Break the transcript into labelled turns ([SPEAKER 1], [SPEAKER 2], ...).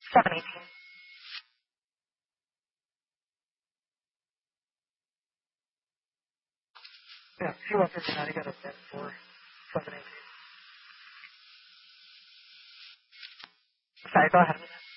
[SPEAKER 1] 718. Yeah, C-159, I got a set for 718. Sorry, go ahead.